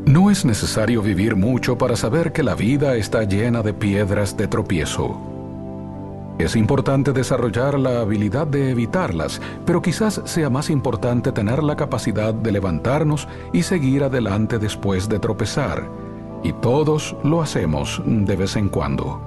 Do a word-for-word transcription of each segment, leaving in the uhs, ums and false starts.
No es necesario vivir mucho para saber que la vida está llena de piedras de tropiezo. Es importante desarrollar la habilidad de evitarlas, pero quizás sea más importante tener la capacidad de levantarnos y seguir adelante después de tropezar, y todos lo hacemos de vez en cuando.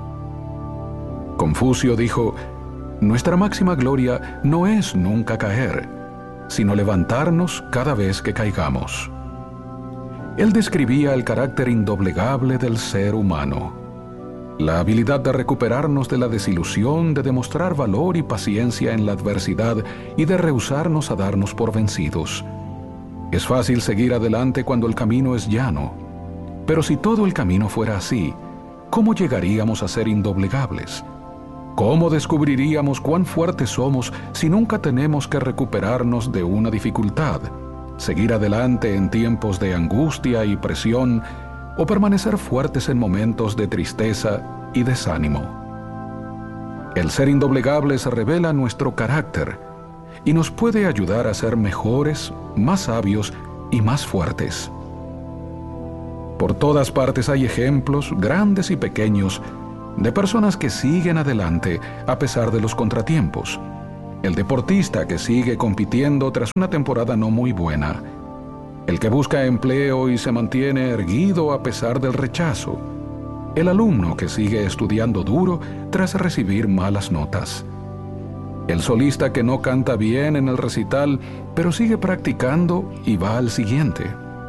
Confucio dijo: nuestra máxima gloria no es nunca caer, sino levantarnos cada vez que caigamos. Él describía el carácter indoblegable del ser humano, la habilidad de recuperarnos de la desilusión, de demostrar valor y paciencia en la adversidad y de rehusarnos a darnos por vencidos. Es fácil seguir adelante cuando el camino es llano, pero si todo el camino fuera así, ¿cómo llegaríamos a ser indoblegables? ¿Cómo descubriríamos cuán fuertes somos si nunca tenemos que recuperarnos de una dificultad, seguir adelante en tiempos de angustia y presión, o permanecer fuertes en momentos de tristeza y desánimo? El ser indoblegables revela nuestro carácter y nos puede ayudar a ser mejores, más sabios y más fuertes. Por todas partes hay ejemplos, grandes y pequeños, de personas que siguen adelante a pesar de los contratiempos. El deportista que sigue compitiendo tras una temporada no muy buena. El que busca empleo y se mantiene erguido a pesar del rechazo. El alumno que sigue estudiando duro tras recibir malas notas. El solista que no canta bien en el recital, pero sigue practicando y va al siguiente.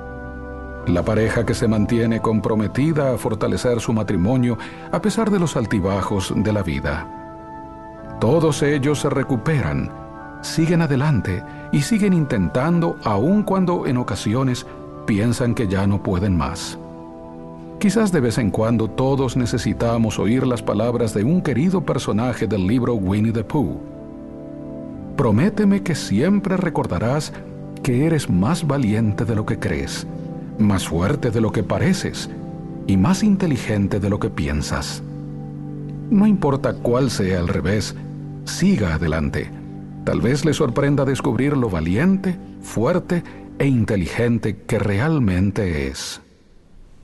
La pareja que se mantiene comprometida a fortalecer su matrimonio a pesar de los altibajos de la vida. Todos ellos se recuperan, siguen adelante y siguen intentando aun cuando en ocasiones piensan que ya no pueden más. Quizás de vez en cuando todos necesitamos oír las palabras de un querido personaje del libro Winnie the Pooh. Prométeme que siempre recordarás que eres más valiente de lo que crees, más fuerte de lo que pareces y más inteligente de lo que piensas. No importa cuál sea el revés, siga adelante. Tal vez le sorprenda descubrir lo valiente, fuerte e inteligente que realmente es.